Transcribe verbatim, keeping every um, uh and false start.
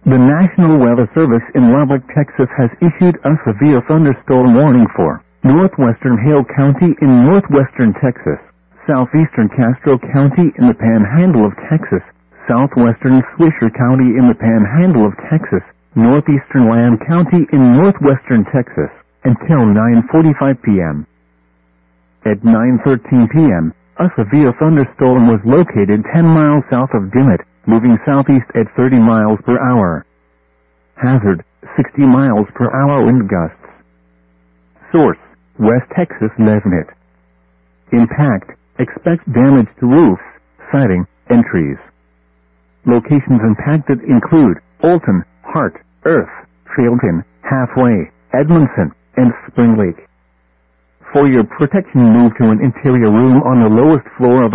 The National Weather Service in Lubbock, Texas has issued a severe thunderstorm warning for northwestern Hale County in northwestern Texas, southeastern Castro County in the Panhandle of Texas, southwestern Swisher County in the Panhandle of Texas, northeastern Land County in northwestern Texas, until nine forty-five p m At nine thirteen p m, a severe thunderstorm was located ten miles south of Dimmitt, moving southeast at thirty miles per hour. Hazard, sixty miles per hour wind gusts. Source, West Texas News. Impact, expect damage to roofs, siding, and trees. Locations impacted include Olton, Hart, Earth, Trailton, Halfway, Edmondson, and Spring Lake. For your protection, move to an interior room on the lowest floor of